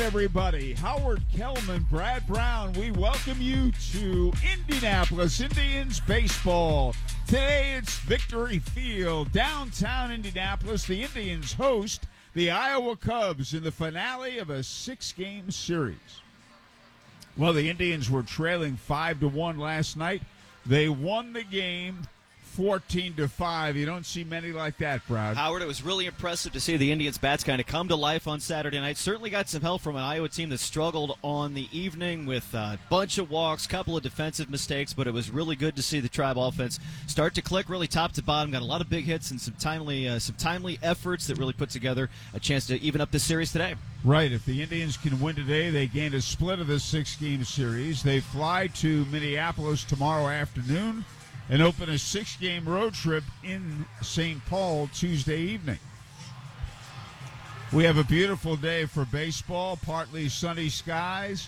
Everybody, Howard Kellman, Brad Brown, we welcome you to Indianapolis Indians baseball. Today it's Victory Field, downtown Indianapolis. The Indians host the Iowa Cubs in the finale of a 6-game series. Well, the Indians were trailing 5-1 last night. They won the game 14-5. You don't see many like that, Brad. Howard, it was really impressive to see the Indians' bats kind of come to life on Saturday night. Certainly got some help from an Iowa team that struggled on the evening with a bunch of walks, couple of defensive mistakes, but it was really good to see the Tribe offense start to click really top to bottom. Got a lot of big hits and some timely efforts that really put together a chance to even up this series today. Right. If the Indians can win today, they gain a split of the 6-game series. They fly to Minneapolis tomorrow afternoon and open a 6-game road trip in St. Paul Tuesday evening. We have a beautiful day for baseball, partly sunny skies,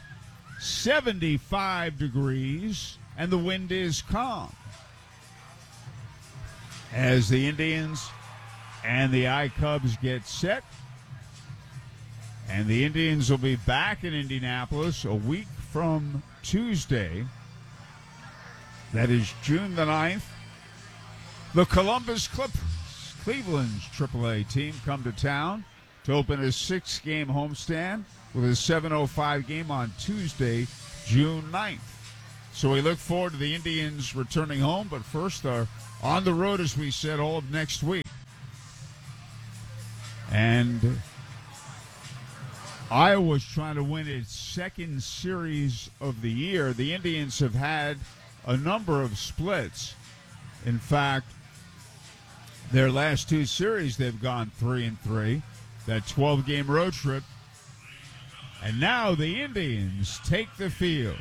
75 degrees, and the wind is calm. As the Indians and the I-Cubs get set, and the Indians will be back in Indianapolis a week from Tuesday. That is June the 9th. The Columbus Clippers, Cleveland's AAA team, come to town to open a 6-game homestand with a 7:05 game on Tuesday, June 9th. So we look forward to the Indians returning home, but first they're on the road, as we said, all of next week. And Iowa's trying to win its second series of the year. The Indians have had a number of splits. In fact, their last 2 series, they've gone 3-3. That 12-game road trip. And now the Indians take the field.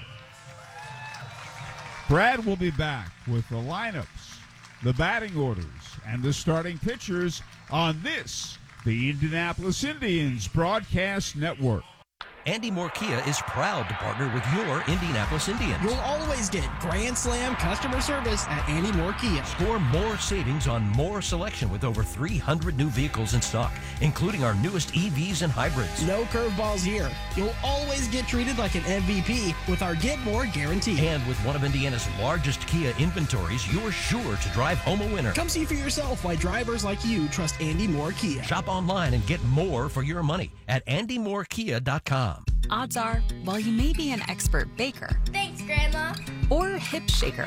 Brad will be back with the lineups, the batting orders, and the starting pitchers on this, the Indianapolis Indians Broadcast Network. Andy Moore Kia is proud to partner with your Indianapolis Indians. You'll always get Grand Slam customer service at Andy Moore Kia. Score more savings on more selection with over 300 new vehicles in stock, including our newest EVs and hybrids. No curveballs here. You'll always get treated like an MVP with our Get More guarantee. And with one of Indiana's largest Kia inventories, you're sure to drive home a winner. Come see for yourself why drivers like you trust Andy Moore Kia. Shop online and get more for your money at andymorekia.com. Odds are, while you may be an expert baker, Thanks, Grandma, or hip shaker,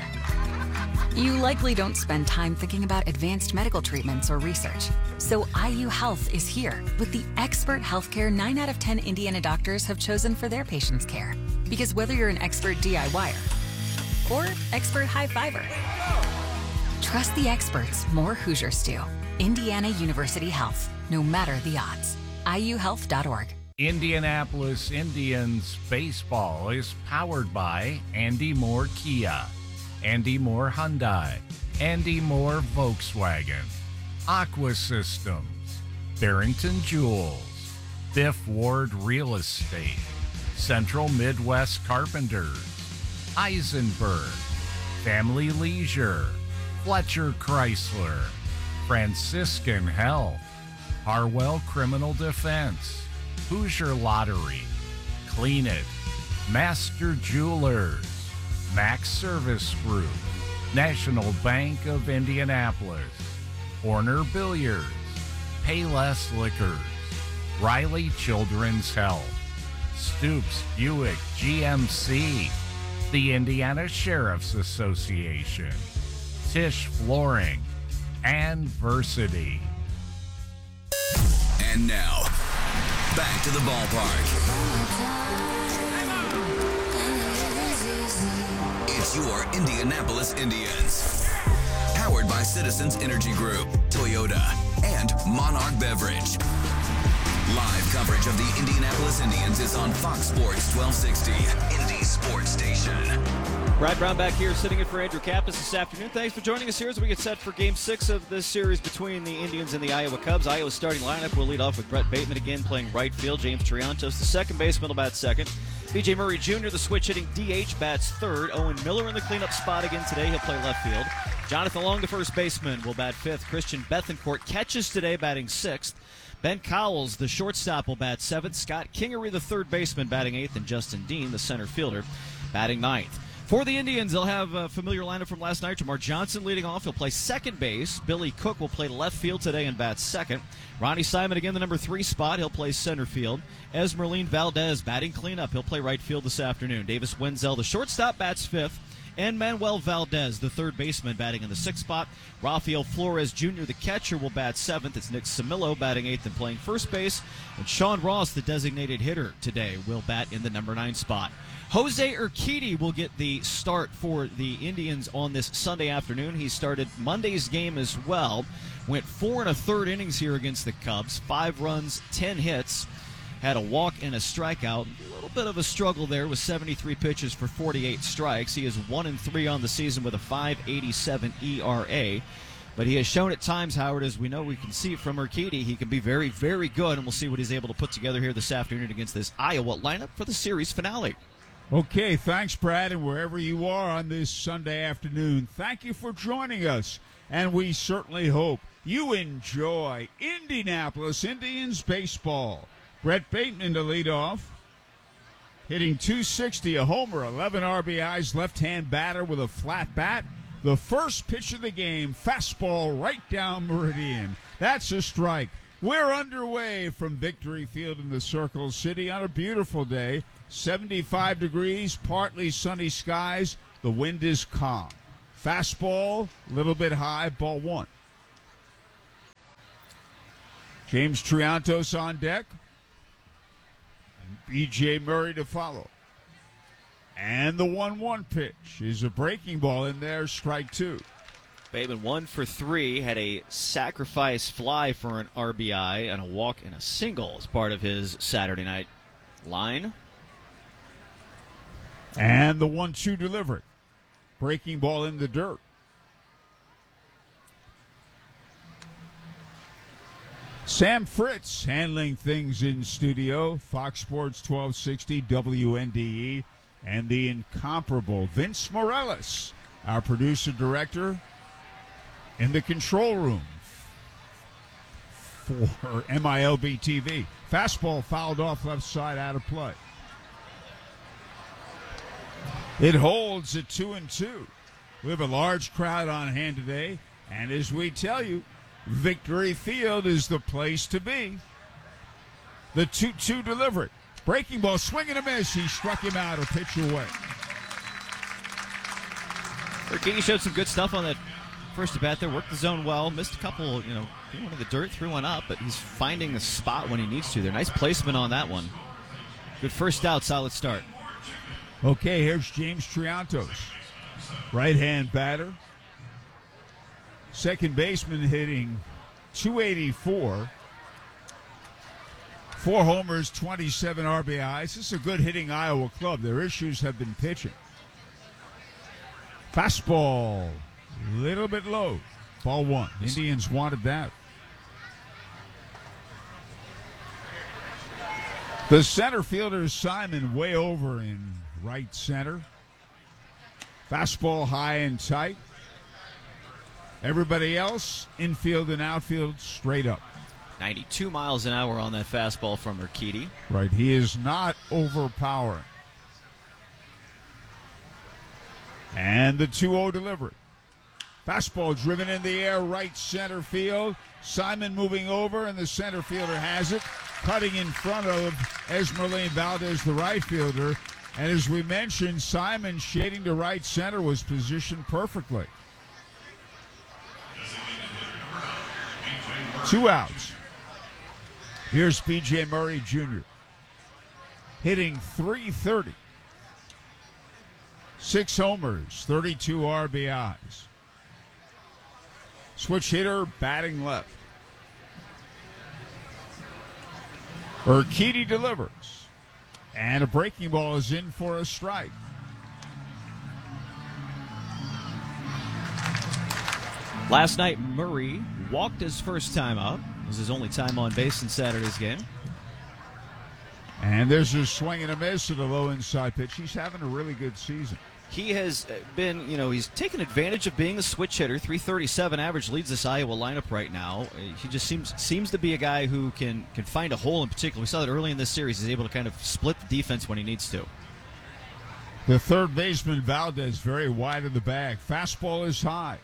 you likely don't spend time thinking about advanced medical treatments or research. So IU Health is here with the expert healthcare 9 out of 10 Indiana doctors have chosen for their patients' care. Because whether you're an expert DIYer or expert high fiber, trust the experts more Hoosiers do. Indiana University Health, no matter the odds. IUhealth.org. Indianapolis Indians baseball is powered by Andy Moore Kia, Andy Moore Hyundai, Andy Moore Volkswagen, Aqua Systems, Barrington Jewels, Biff Ward Real Estate, Central Midwest Carpenters, Eisenberg, Family Leisure, Fletcher Chrysler, Franciscan Health, Harwell Criminal Defense, Hoosier Lottery, Clean It, Master Jewelers, Max Service Group, National Bank of Indianapolis, Horner Billiards, Payless Liquors, Riley Children's Health, Stoops Buick GMC, the Indiana Sheriff's Association, Tisch Flooring, and Versity. And now, back to the ballpark. It's your Indianapolis Indians. Powered by Citizens Energy Group, Toyota, and Monarch Beverage. Live coverage of the Indianapolis Indians is on Fox Sports 1260, Indy Sports Station. Brad Brown back here sitting in for Andrew Kappas this afternoon. Thanks for joining us here as we get set for Game 6 of this series between the Indians and the Iowa Cubs. Iowa's starting lineup will lead off with Brett Bateman again playing right field. James Triantos, the second baseman, will bat second. B.J. Murray Jr., the switch-hitting DH, bats third. Owen Miller in the cleanup spot again today. He'll play left field. Jonathan Long, the first baseman, will bat fifth. Christian Bethancourt catches today, batting sixth. Ben Cowles, the shortstop, will bat 7th. Scott Kingery, the third baseman, batting 8th. And Justin Dean, the center fielder, batting 9th. For the Indians, they'll have a familiar lineup from last night. Jamar Johnson leading off. He'll play second base. Billy Cook will play left field today and bat second. Ronnie Simon again the number 3 spot. He'll play center field. Esmeralyn Valdez batting cleanup. He'll play right field this afternoon. Davis Wenzel, the shortstop, bats 5th. And Manuel Valdez, the third baseman, batting in the 6th spot. Rafael Flores Jr., the catcher, will bat 7th. It's Nick Samillo batting 8th and playing first base. And Sean Ross, the designated hitter today, will bat in the number 9 spot. Jose Urquidy will get the start for the Indians on this Sunday afternoon. He started Monday's game as well. Went 4 1/3 innings here against the Cubs. 5 runs, 10 hits. Had a walk and a strikeout. A little bit of a struggle there with 73 pitches for 48 strikes. He is 1-3 on the season with a 5.87 ERA. But he has shown at times, Howard, as we know, we can see from Urquidy, he can be very, very good, and we'll see what he's able to put together here this afternoon against this Iowa lineup for the series finale. Okay, thanks, Brad, and wherever you are on this Sunday afternoon, thank you for joining us, and we certainly hope you enjoy Indianapolis Indians baseball. Brett Bateman to lead off, hitting .260, a homer, 11 RBIs, left-hand batter with a flat bat. The first pitch of the game, fastball right down meridian. That's a strike. We're underway from Victory Field in the Circle City on a beautiful day. 75 degrees, partly sunny skies. The wind is calm. Fastball, a little bit high, ball 1. James Triantos on deck. B.J. Murray to follow. And the 1-1 pitch is a breaking ball in there, strike 2. Bateman 1 for 3, had a sacrifice fly for an RBI and a walk and a single as part of his Saturday night line. And the 1-2 delivery. Breaking ball in the dirt. Sam Fritz handling things in studio. Fox Sports 1260 WNDE. And the incomparable Vince Morales, our producer-director, in the control room for MILB TV. Fastball fouled off left side, out of play. It holds at 2-2. We have a large crowd on hand today, and as we tell you, Victory Field is the place to be. The 2-2 delivery. Breaking ball, swing and a miss. He struck him out or pitch away. Urquidy showed some good stuff on that first at bat there. Worked the zone well. Missed a couple, threw one in the dirt, threw one up, but he's finding the spot when he needs to there. Nice placement on that one. Good first out, solid start. Okay, here's James Triantos. Right-hand batter. Second baseman hitting .284. 4 homers, 27 RBIs. This is a good hitting Iowa club. Their issues have been pitching. Fastball, a little bit low. Ball 1. Indians wanted that. The center fielder, Simon, way over in right center. Fastball high and tight. Everybody else, infield and outfield, straight up. 92 miles an hour on that fastball from Urquidy. Right, he is not overpowering. And the 2-0 delivery. Fastball driven in the air, right center field. Simon moving over, and the center fielder has it. Cutting in front of Esmeralyn Valdez, the right fielder. And as we mentioned, Simon shading to right center was positioned perfectly. 2 outs. Here's B.J. Murray Jr. hitting .330. 6 homers, 32 RBIs. Switch hitter, batting left. Urquidy delivers. And a breaking ball is in for a strike. Last night, Murray walked his first time up. It was his only time on base in Saturday's game. And there's a swing and a miss at a low inside pitch. He's having a really good season. He has been, he's taken advantage of being a switch hitter. 337 average, leads this Iowa lineup right now. He just seems to be a guy who can find a hole in particular. We saw that early in this series. He's able to kind of split the defense when he needs to. The third baseman, Valdez, very wide of the bag. Fastball is high.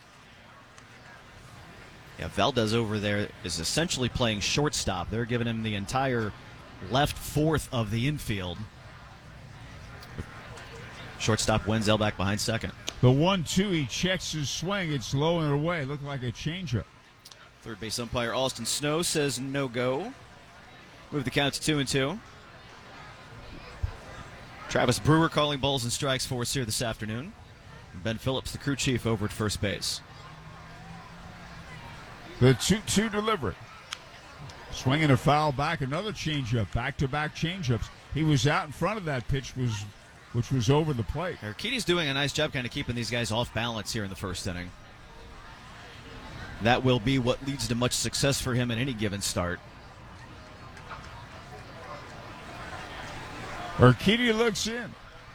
Yeah, Valdez over there is essentially playing shortstop. They're giving him the entire left fourth of the infield. Shortstop Wenzel back behind second. The 1-2, he checks his swing. It's low and away. Looked like a changeup. Third base umpire Austin Snow says no go. Move the count to 2-2. Travis Brewer calling balls and strikes for us here this afternoon. Ben Phillips, the crew chief, over at first base. The 2-2 delivery. Swinging a foul back, another changeup, back-to-back changeups. He was out in front of that pitch, which was over the plate. Urquidy's doing a nice job kind of keeping these guys off balance here in the first inning. That will be what leads to much success for him in any given start. Urquidy looks in.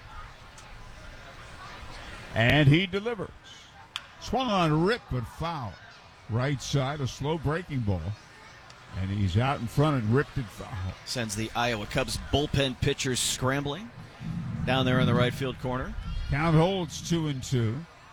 And he delivers. Swung on, rip, but foul. Right side, a slow breaking ball. And he's out in front and ripped it foul. Sends the Iowa Cubs bullpen pitchers scrambling down there in the right field corner. Count holds 2-2.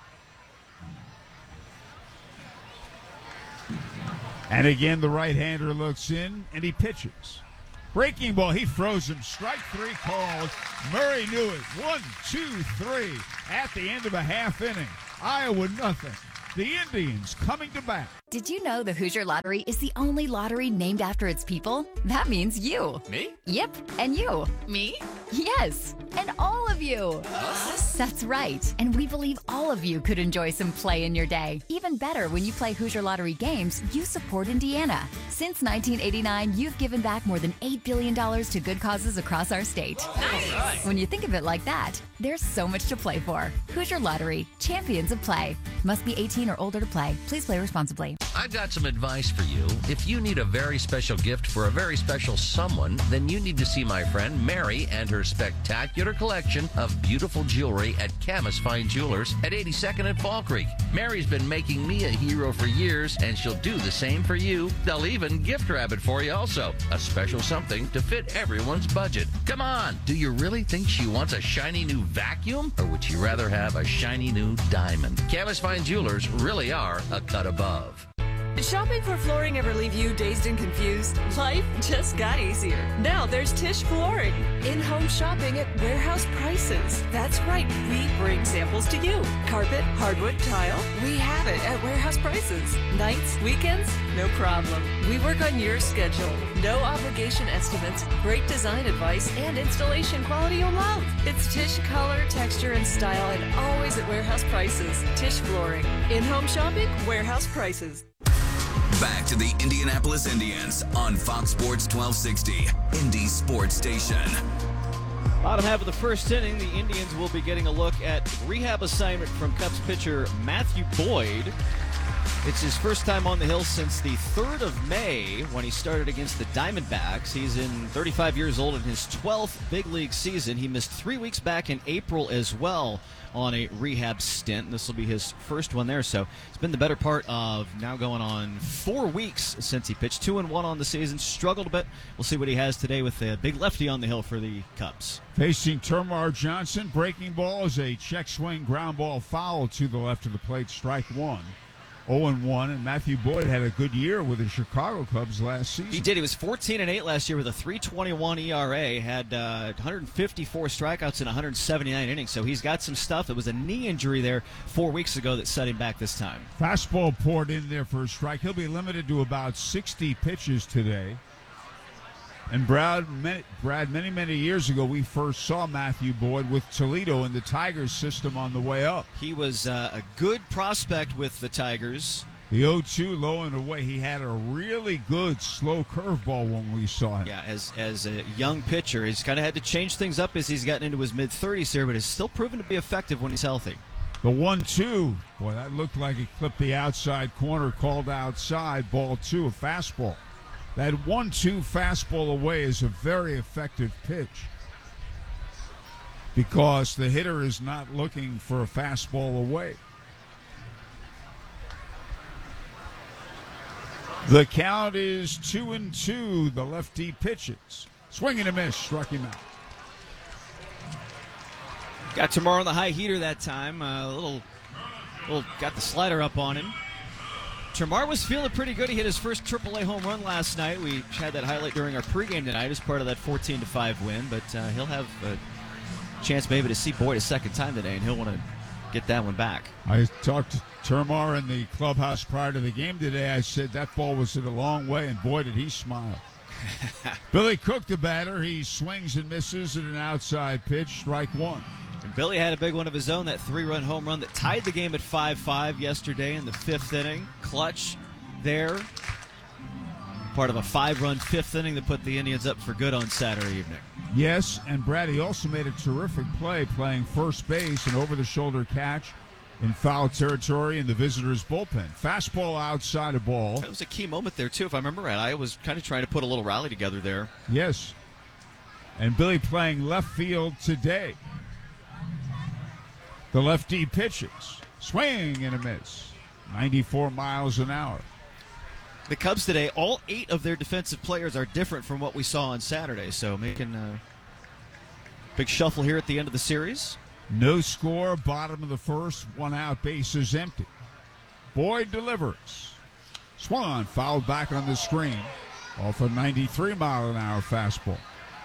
And again, the right-hander looks in, and he pitches. Breaking ball, he throws him. Strike three called. Murray knew it. 1, 2, 3 at the end of a half inning. Iowa nothing. The Indians coming to bat. Did you know the Hoosier Lottery is the only lottery named after its people? That means you. Me? Yep, and you. Me? Yes, and all of you. Us? That's right, and we believe all of you could enjoy some play in your day. Even better, when you play Hoosier Lottery games, you support Indiana. Since 1989, you've given back more than $8 billion to good causes across our state. Nice. When you think of it like that, there's so much to play for. Hoosier Lottery, champions of play. Must be 18 or older to play. Please play responsibly. I've got some advice for you. If you need a very special gift for a very special someone, then you need to see my friend Mary and her spectacular collection of beautiful jewelry at Camus Fine Jewelers at 82nd and Fall Creek. Mary's been making me a hero for years, and she'll do the same for you. They'll even gift wrap it for you also. A special something to fit everyone's budget. Come on, do you really think she wants a shiny new vacuum? Or would she rather have a shiny new diamond? Camus Fine Jewelers really are a cut above. Did shopping for flooring ever leave you dazed and confused? Life just got easier. Now there's Tisch Flooring. In-home shopping at warehouse prices. That's right, we bring samples to you. Carpet, hardwood, tile, we have it at warehouse prices. Nights, weekends, no problem. We work on your schedule. No obligation estimates, great design advice, and installation quality you'll love. It's Tisch color, texture, and style, and always at warehouse prices. Tisch Flooring. In-home shopping, warehouse prices. Back to the Indianapolis Indians on Fox Sports 1260, Indy Sports Station. Bottom half of the first inning, the Indians will be getting a look at rehab assignment from Cubs pitcher Matthew Boyd. It's his first time on the hill since the 3rd of May when he started against the Diamondbacks. He's 35 years old in his 12th big league season. He missed 3 weeks back in April as well on a rehab stint. This will be his first one there, so it's been the better part of now going on 4 weeks since he pitched. 2-1 on the season, struggled a bit. We'll see what he has today with a big lefty on the hill for the Cubs. Facing Termar Johnson, breaking ball is a check swing ground ball foul to the left of the plate, strike one. 0-1, and Matthew Boyd had a good year with the Chicago Cubs last season. He did. He was 14-8 last year with a 3.21 ERA, had 154 strikeouts in 179 innings, so he's got some stuff. It was a knee injury there 4 weeks ago that set him back this time. Fastball poured in there for a strike. He'll be limited to about 60 pitches today. And Brad, many years ago, we first saw Matthew Boyd with Toledo in the Tigers system on the way up. He was a good prospect with the Tigers. The 0-2 low and away. He had a really good slow curveball when we saw him. Yeah, as a young pitcher, he's kind of had to change things up as he's gotten into his mid-30s here, but has still proven to be effective when he's healthy. The 1-2, boy, that looked like he clipped the outside corner, called outside, ball two, a fastball. That 1-2 fastball away is a very effective pitch. because the hitter is not looking for a fastball away. The count is 2-2. The lefty pitches. Swing and a miss. Struck him out. Got Termarr on the high heater that time. Little got the slider up on him. Termarr was feeling pretty good. He hit his first AAA home run last night. We had that highlight during our pregame tonight as part of that 14-5 win. But he'll have a chance maybe to see Boyd a second time today, and he'll want to get that one back. I talked to Termarr in the clubhouse prior to the game today. I said that ball was hit a long way, and boy, did he smile. Billy Cook, the batter, he swings and misses at an outside pitch, strike one. And Billy had a big one of his own, that 3-run home run that tied the game at 5-5 yesterday in the 5th inning. Clutch there. Part of a 5-run 5th inning that put the Indians up for good on Saturday evening. Yes, and Brad, he also made a terrific play playing first base, an over-the-shoulder catch in foul territory in the visitors' bullpen. Fastball outside a ball. That was a key moment there, too, if I remember right. I was kind of trying to put a little rally together there. Yes. And Billy playing left field today. The lefty pitches. Swing and a miss. 94 miles an hour. The Cubs today, all 8 of their defensive players are different from what we saw on Saturday, so making a big shuffle here at the end of the series. No score, bottom of the first, 1 out, bases empty. Boyd delivers. Swan fouled back on the screen off a 93-mile-an-hour fastball.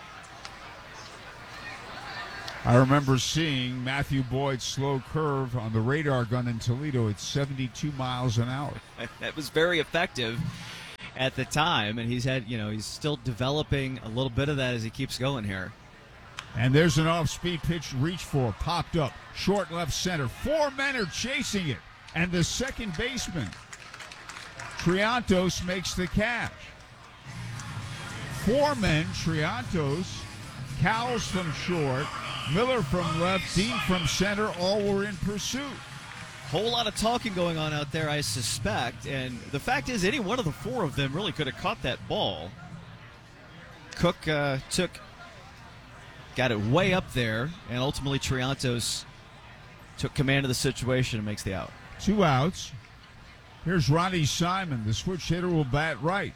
I remember seeing Matthew Boyd's slow curve on the radar gun in Toledo at 72 miles an hour. That was very effective at the time, and he's still developing a little bit of that as he keeps going here. And there's an off-speed pitch, reach for, popped up, short left center. 4 men are chasing it, and the second baseman, Triantos, makes the catch. 4 men, Triantos, Cowles from short, Miller from left, Dean from center, all were in pursuit. Whole lot of talking going on out there, I suspect, and the fact is any one of the 4 of them really could have caught that ball. Cook got it way up there, and ultimately Triantos took command of the situation and makes the out. 2 outs. Here's Ronnie Simon. The switch hitter will bat right.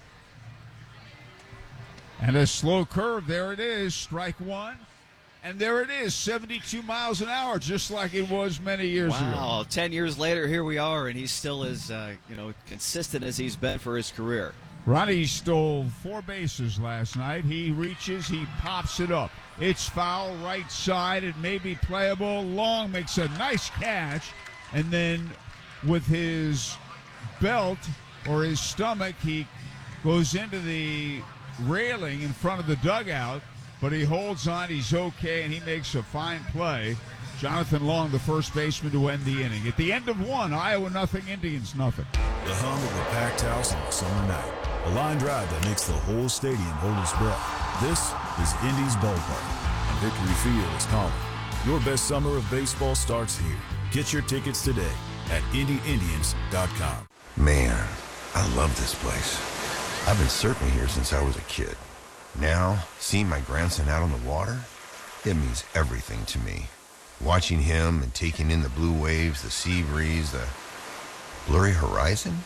And a slow curve. There it is. Strike one. And there it is. 72 miles an hour, just like it was many years ago. Wow. 10 years later, here we are, and he's still as consistent as he's been for his career. Ronnie stole 4 bases last night. He reaches. He pops it up. It's foul, right side. It may be playable. Long makes a nice catch. And then with his belt or his stomach, he goes into the railing in front of the dugout, but he holds on. He's okay, and he makes a fine play. Jonathan Long, the first baseman, to end the inning. At the end of 1, Iowa nothing, Indians nothing. The hum of a packed house on a summer night. A line drive that makes the whole stadium hold its breath. This is Indy's ballpark. Victory Field is calling. Your best summer of baseball starts here. Get your tickets today at IndyIndians.com. Man, I love this place. I've been surfing here since I was a kid. Now, seeing my grandson out on the water, it means everything to me. Watching him and taking in the blue waves, the sea breeze, the blurry horizon.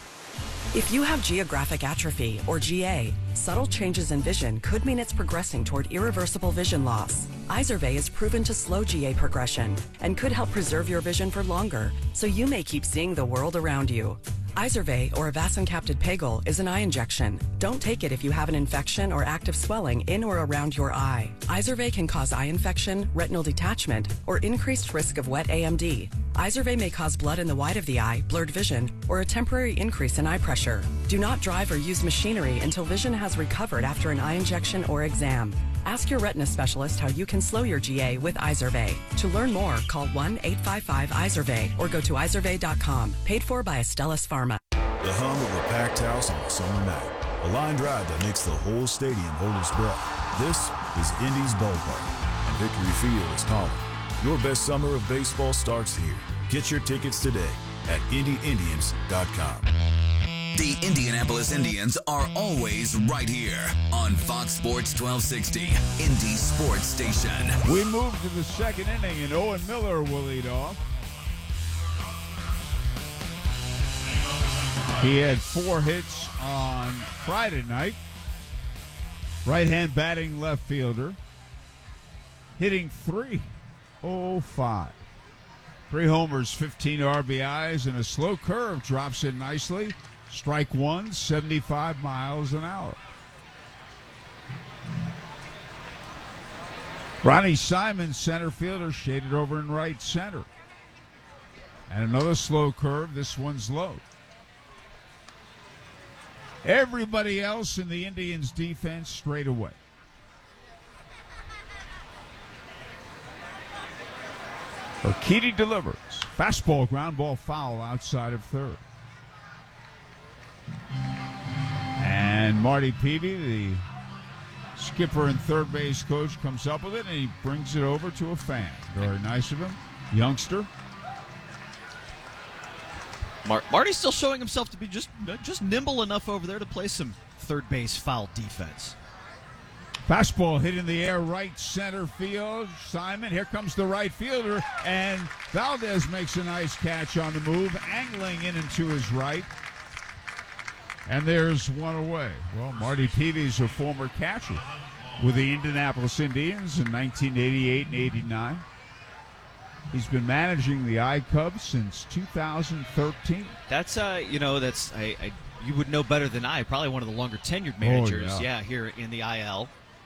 If you have geographic atrophy, or GA, subtle changes in vision could mean it's progressing toward irreversible vision loss. Izervay is proven to slow GA progression and could help preserve your vision for longer, so you may keep seeing the world around you. Izervay, or avacincaptad pegol, is an eye injection. Don't take it if you have an infection or active swelling in or around your eye. Izervay can cause eye infection, retinal detachment, or increased risk of wet AMD. Izervay may cause blood in the white of the eye, blurred vision, or a temporary increase in eye pressure. Do not drive or use machinery until vision has recovered after an eye injection or exam. Ask your retina specialist how you can slow your GA with Izervay. To learn more, call 1-855-IZERVAY or go to izervay.com. Paid for by Astellas Pharma. The hum of a packed house on a summer night. A line drive that makes the whole stadium hold its breath. This is Indy's ballpark. Victory Field is calling. Your best summer of baseball starts here. Get your tickets today at IndyIndians.com. The Indianapolis Indians are always right here on Fox Sports 1260, Indy Sports Station. We move to the second inning, and Owen Miller will lead off. He had 4 hits on Friday night. Right-hand batting left fielder. Hitting .305. 3 homers, 15 RBIs, and a slow curve drops in nicely. Strike one, 75 miles an hour. Ronnie Simon, center fielder, shaded over in right center. And another slow curve. This one's low. Everybody else in the Indians' defense straight away. Urquidy delivers. Fastball, ground ball, foul outside of third. And Marty Peavy, the skipper and third base coach, comes up with it, and he brings it over to a fan. Very nice of him. Youngster. Marty's still showing himself to be just nimble enough over there to play some third base foul defense. Fastball hit in the air, right center field. Simon, here comes the right fielder, and Valdez makes a nice catch on the move, angling in and to his right. And there's one away. Well, Marty Peavy's a former catcher with the Indianapolis Indians in 1988 and 89. He's been managing the I-Cubs since 2013. That's you would know better than I. Probably one of the longer tenured managers. Yeah, here in the IL.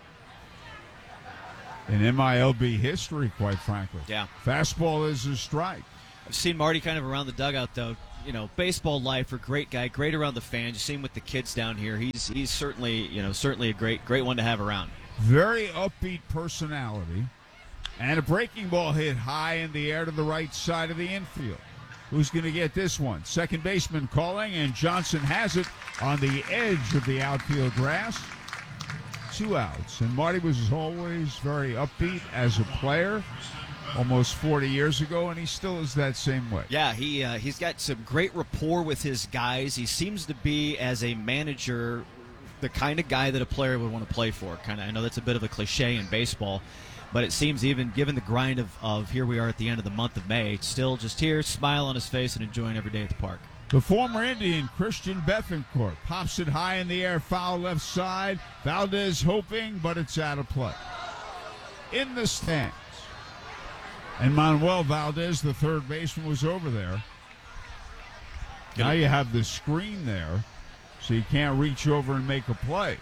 In MILB history, quite frankly. Yeah. Fastball is a strike. I've seen Marty kind of around the dugout, though. You know, baseball lifer, great guy, great around the fans. You see him with the kids down here. He's certainly a great one to have around. Very upbeat personality. And a breaking ball hit high in the air to the right side of the infield. Who's going to get this one? Second baseman calling, and Johnson has it on the edge of the outfield grass. 2 outs. And Marty was always very upbeat as a player, almost 40 years ago, and he still is that same way. Yeah, he's got some great rapport with his guys. He seems to be, as a manager, the kind of guy that a player would want to play for. I know that's a bit of a cliche in baseball, but it seems, even given the grind of here we are at the end of the month of May, still just here, smile on his face, and enjoying every day at the park. The former Indian, Christian Bethancourt, pops it high in the air, foul left side. Valdez hoping, but it's out of play. In the stands. And Manuel Valdez, the third baseman, was over there. Now you have the screen there, so you can't reach over and make a play.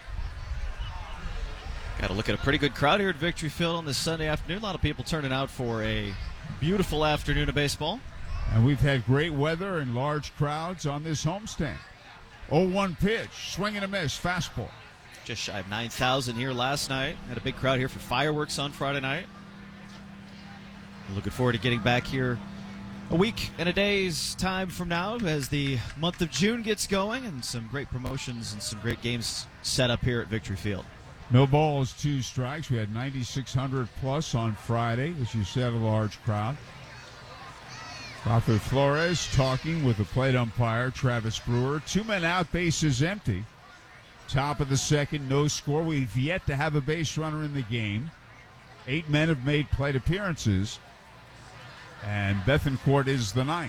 Got to look at a pretty good crowd here at Victory Field on this Sunday afternoon. A lot of people turning out for a beautiful afternoon of baseball. And we've had great weather and large crowds on this homestand. 0-1 pitch, swing and a miss, fastball. Just shy of 9,000 here last night. Had a big crowd here for fireworks on Friday night. Looking forward to getting back here a week and a day's time from now as the month of June gets going, and some great promotions and some great games set up here at Victory Field. No balls, 2 strikes. We had 9,600 plus on Friday, as you said, a large crowd. Rafael Flores talking with the plate umpire, Travis Brewer. 2 men out, bases empty. Top of the second, no score. We've yet to have a base runner in the game. 8 men have made plate appearances, and Bethancourt is the 9th.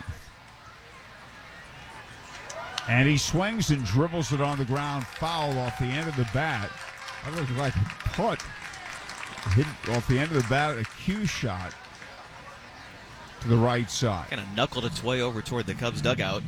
And he swings and dribbles it on the ground, foul off the end of the bat. That looked like a putt. Hit off the end of the bat, a cue shot to the right side. Kind of knuckled its way over toward the Cubs dugout.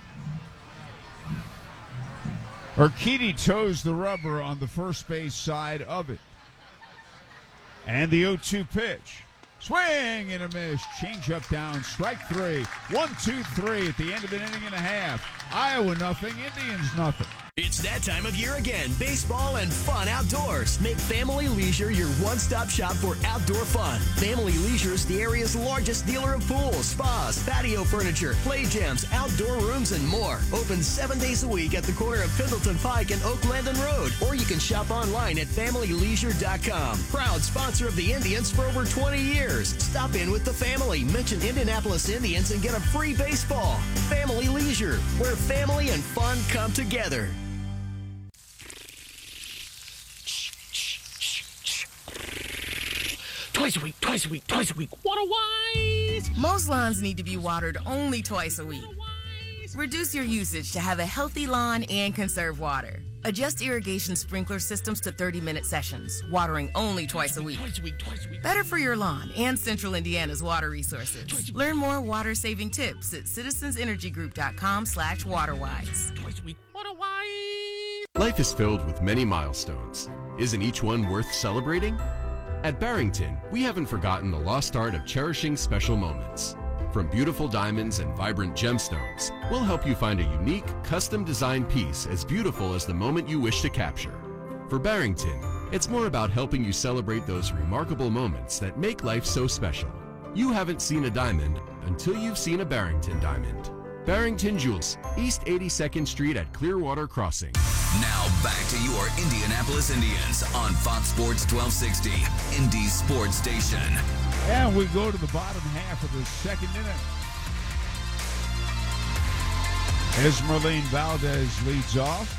Urquidy toes the rubber on the first base side of it. And the 0-2 pitch. Swing and a miss. Change up down. Strike 3. 1, 2, 3 at the end of an inning and a half. Iowa nothing. Indians nothing. It's that time of year again. Baseball and fun outdoors. Make Family Leisure your one-stop shop for outdoor fun. Family Leisure is the area's largest dealer of pools, spas, patio furniture, play gyms, outdoor rooms, and more. Open 7 days a week at the corner of Pendleton Pike and Oak Landon Road. Or you can shop online at FamilyLeisure.com. Proud sponsor of the Indians for over 20 years. Stop in with the family. Mention Indianapolis Indians and get a free baseball. Family Leisure, where family and fun come together. Twice a week, twice a week, twice a week. Water-wise! Most lawns need to be watered only twice a week. Reduce your usage to have a healthy lawn and conserve water. Adjust irrigation sprinkler systems to 30-minute sessions, watering only twice a week. Twice a week, twice a week. Better for your lawn and Central Indiana's water resources. Learn more water-saving tips at citizensenergygroup.com/waterwise. Twice a week. Water-wise! Life is filled with many milestones. Isn't each one worth celebrating? At Barrington, we haven't forgotten the lost art of cherishing special moments. From beautiful diamonds and vibrant gemstones, we'll help you find a unique, custom-designed piece as beautiful as the moment you wish to capture. For Barrington, it's more about helping you celebrate those remarkable moments that make life so special. You haven't seen a diamond until you've seen a Barrington diamond. Barrington Jewels, East 82nd Street at Clearwater Crossing. Now back to your Indianapolis Indians on Fox Sports 1260, Indy's sports station. And we go to the bottom half of the second inning. Esmeralyn Valdez leads off,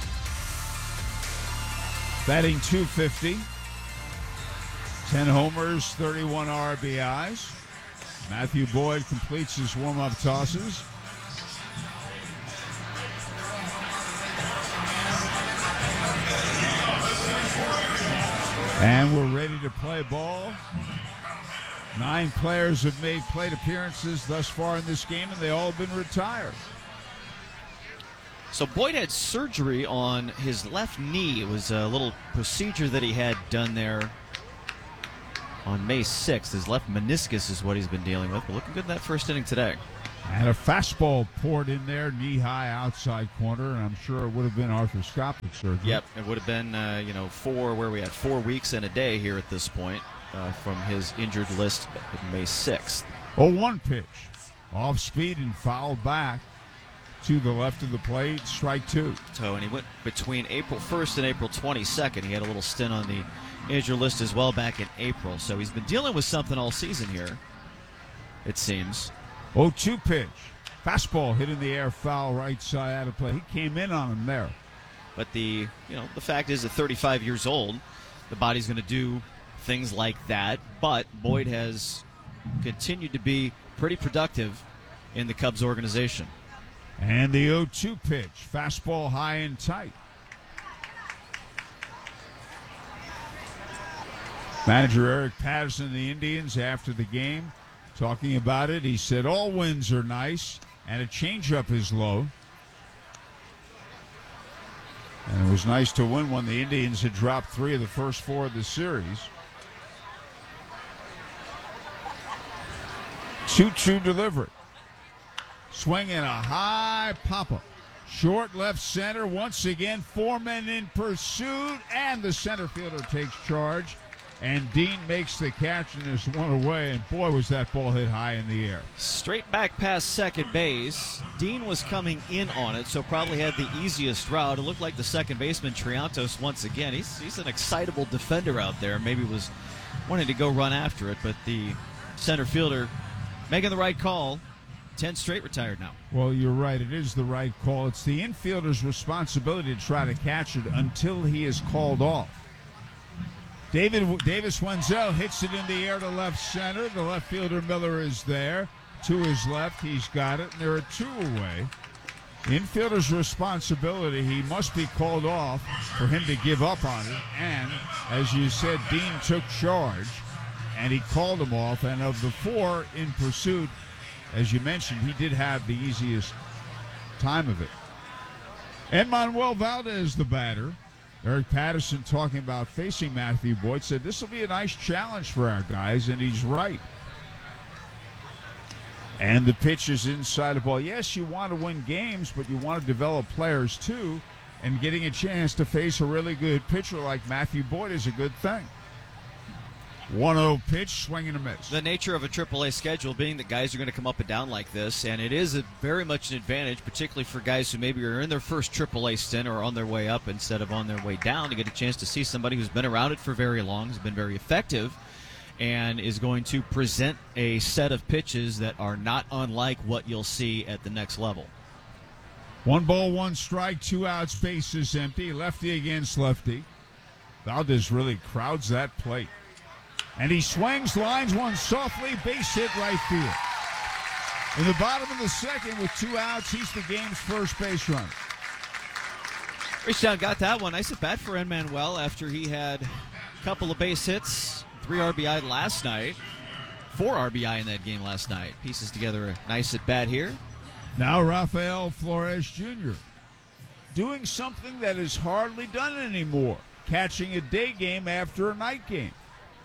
batting .250, 10 homers, 31 RBIs. Matthew Boyd completes his warm-up tosses. And we're ready to play ball. 9 players have made plate appearances thus far in this game, and they all have been retired. So Boyd had surgery on his left knee. It was a little procedure that he had done there on May 6th. His left meniscus is what he's been dealing with. But looking good in that first inning today. And a fastball poured in there, knee-high outside corner, and I'm sure it would have been arthroscopic surgery. Yep, it would have been, 4 weeks and a day here at this point from his injured list of May 6th. 0-1 pitch. Off speed and fouled back to the left of the plate, strike 2. So, and he went between April 1st and April 22nd. He had a little stint on the injured list as well back in April. So he's been dealing with something all season here, it seems. 0-2 pitch. Fastball hit in the air, foul right side out of play. He came in on him there. But the fact is, at 35 years old, the body's going to do things like that. But Boyd has continued to be pretty productive in the Cubs organization. And the 0-2 pitch. Fastball high and tight. Manager Eric Patterson of the Indians after the game talking about it. He said all wins are nice and a changeup is low. And it was nice to win when the Indians had dropped 3 of the first 4 of the series. 2-2 delivery. Swinging a high pop-up. Short left center. Once again, 4 men in pursuit. And the center fielder takes charge. And Dean makes the catch and is one away. And boy, was that ball hit high in the air. Straight back past second base. Dean was coming in on it, so probably had the easiest route. It looked like the second baseman, Triantos, once again. He's an excitable defender out there. Maybe was wanting to go run after it, but the center fielder making the right call. 10 straight retired now. Well, you're right. It is the right call. It's the infielder's responsibility to try to catch it until he is called off. Davis Wenzel hits it in the air to left center. The left fielder Miller is there. To his left, he's got it, and there are 2 away. The infielder's responsibility, he must be called off for him to give up on it. And, as you said, Dean took charge, and he called him off. And of the 4 in pursuit, as you mentioned, he did have the easiest time of it. Enmanuel Valdez, the batter. Eric Patterson, talking about facing Matthew Boyd, said this will be a nice challenge for our guys, and he's right. And the pitch is inside the ball. Yes, you want to win games, but you want to develop players too. and getting a chance to face a really good pitcher like Matthew Boyd is a good thing. 1-0 pitch, swing and a miss. The nature of a AAA schedule being that guys are going to come up and down like this, and it is very much an advantage, particularly for guys who maybe are in their first AAA stint or on their way up instead of on their way down, to get a chance to see somebody who's been around it for very long, has been very effective, and is going to present a set of pitches that are not unlike what you'll see at the next level. 1 ball, 1 strike, 2 outs, bases empty. Lefty against lefty. Valdez really crowds that plate. And he swings, lines one softly, base hit right field. In the bottom of the second with 2 outs, he's the game's first base runner. Reached down, got that one. Nice at bat for Emmanuel after he had a couple of base hits, 3 RBI last night, 4 RBI in that game last night. Pieces together a nice at bat here. Now Rafael Flores Jr. doing something that is hardly done anymore, catching a day game after a night game.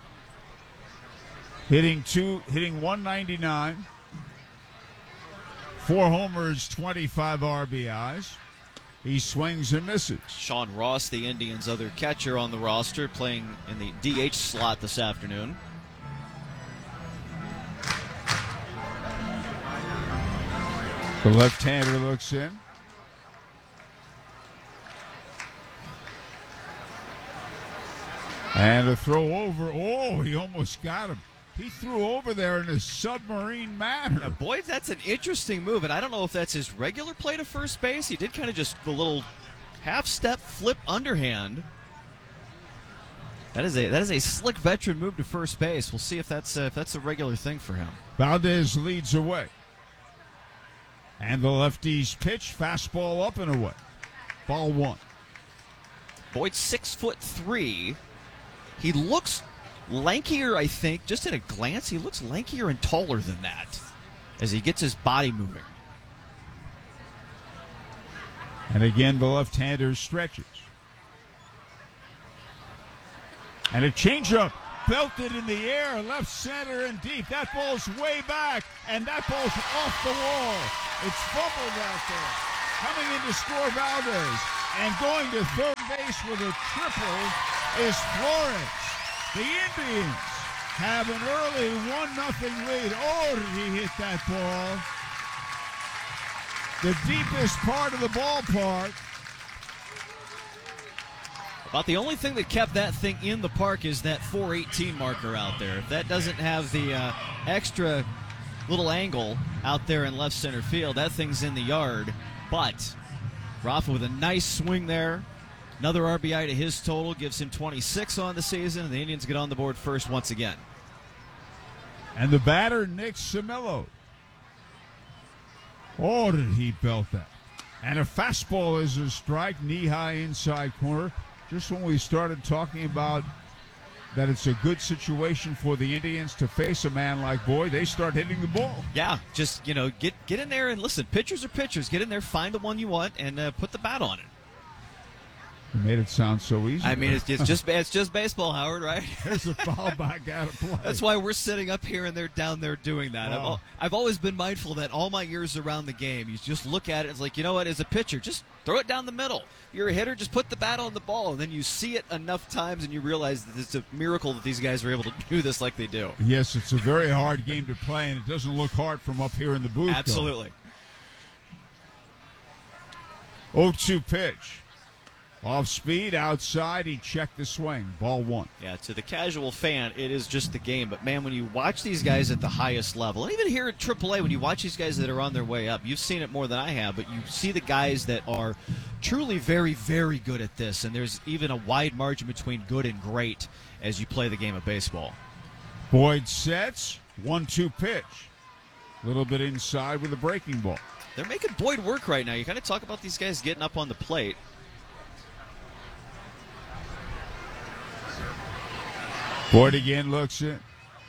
Hitting 199, 4 homers, 25 RBIs. He swings and misses. Sean Ross, the Indians' other catcher on the roster, playing in the DH slot this afternoon. The left-hander looks in. And a throw over. Oh, he almost got him. He threw over there in a submarine manner. Now, boy, that's an interesting move, and I don't know if that's his regular play to first base. He did kind of just a little half-step flip underhand. That is a slick veteran move to first base. We'll see if that's a regular thing for him. Valdez leads away. And the lefty's pitch, fastball up and away. Ball 1. Boyd 6'3". He looks lankier, I think. Just at a glance, he looks lankier and taller than that as he gets his body moving. And again, the left-hander stretches. And a changeup belted in the air, left center and deep. That ball's way back, and that ball's off the wall. It's fumbled out there. Coming in to score Valdez, and going to third base with a triple is Flores. The Indians have an early 1-0 lead. Oh, did he hit that ball? The deepest part of the ballpark. About the only thing that kept that thing in the park is that 418 marker out there. If that doesn't have the extra little angle out there in left center field, that thing's in the yard. But Rafa with a nice swing there. Another RBI to his total, gives him 26 on the season, and the Indians get on the board first once again. And the batter, Nick Simillo. Oh, did he belt that? And a fastball is a strike, knee-high inside corner. Just when we started talking about that it's a good situation for the Indians to face a man like Boyd, they start hitting the ball. Yeah, just, get in there and listen. Pitchers are pitchers. Get in there, find the one you want, and put the bat on it. You made it sound so easy. I mean, it's just baseball, Howard, right? There's a foul back out of play. That's why we're sitting up here and they're down there doing that. Oh. I've always been mindful that all my years around the game, you just look at it, it's like, you know what, as a pitcher, just throw it down the middle. You're a hitter, just put the bat on the ball, and then you see it enough times and you realize that it's a miracle that these guys are able to do this like they do. Yes, it's a very hard game to play, and it doesn't look hard from up here in the booth. Absolutely. 0-2 pitch. Off speed, outside, he checked the swing. Ball 1. Yeah, to the casual fan, it is just the game. But, man, when you watch these guys at the highest level, and even here at AAA, when you watch these guys that are on their way up, you've seen it more than I have, but you see the guys that are truly very, very good at this, and there's even a wide margin between good and great as you play the game of baseball. Boyd sets, 1-2 pitch. A little bit inside with a breaking ball. They're making Boyd work right now. You kind of talk about these guys getting up on the plate. Boyd again looks in.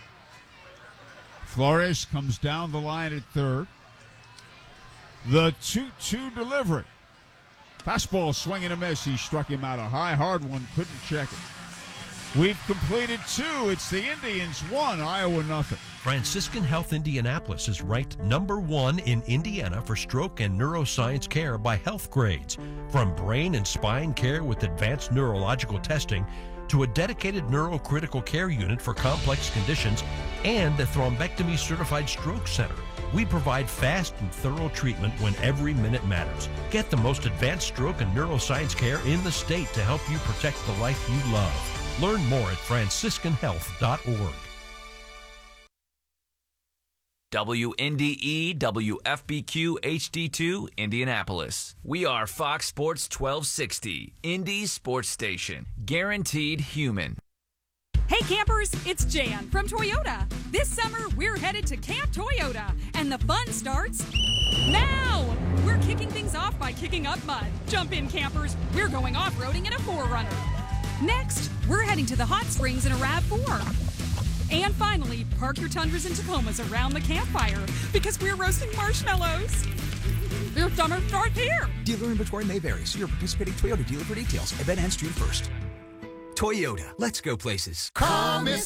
Flores comes down the line at third. The 2-2 delivery. Fastball swing and a miss. He struck him out a high, hard one. Couldn't check it. We've completed 2. It's the Indians 1, Iowa nothing. Franciscan Health Indianapolis is ranked #1 in Indiana for stroke and neuroscience care by Health Grades. From brain and spine care with advanced neurological testing to a dedicated neurocritical care unit for complex conditions and a thrombectomy certified stroke center. We provide fast and thorough treatment when every minute matters. Get the most advanced stroke and neuroscience care in the state to help you protect the life you love. Learn more at franciscanhealth.org. WNDE WFBQ HD2 Indianapolis. We are Fox Sports 1260, Indy's sports station. Guaranteed human. Hey campers, it's Jan from Toyota. This summer, we're headed to Camp Toyota, and the fun starts now. We're kicking things off by kicking up mud. Jump in, campers. We're going off-roading in a 4Runner. Next, we're heading to the hot springs in a RAV4. And finally, park your Tundras and Tacomas around the campfire because we're roasting marshmallows. Your summer starts here. Dealer inventory may vary. See your participating Toyota dealer for details. Event ends June 1st. Toyota, let's go places. Call Miss